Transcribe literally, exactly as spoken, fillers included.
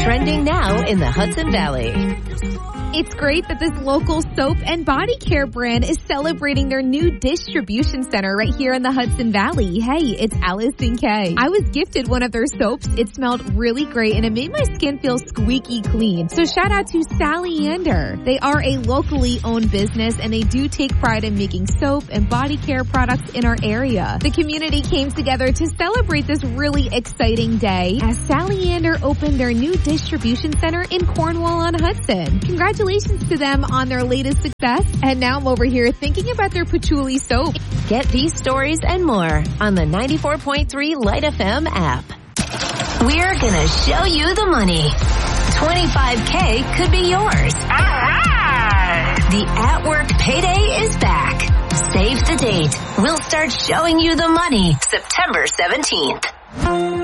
Trending now in the Hudson Valley. It's great that this local soap and body care brand is celebrating their new distribution center right here in the Hudson Valley. Hey, it's Allison Kay. I was gifted one of their soaps. It smelled really great and it made my skin feel squeaky clean. So shout out to Sally Ander. They are a locally owned business and they do take pride in making soap and body care products in our area. The community came together to celebrate this really exciting day as Sally Ander opened their new distribution center in Cornwall-on-Hudson. Congratulations to them on their latest success. And now I'm over here thinking about their patchouli soap. Get these stories and more on the ninety-four point three Light F M app. We're gonna show you the money. twenty-five K could be yours. All right. The At Work Payday is back. Save the date. We'll start showing you the money September seventeenth.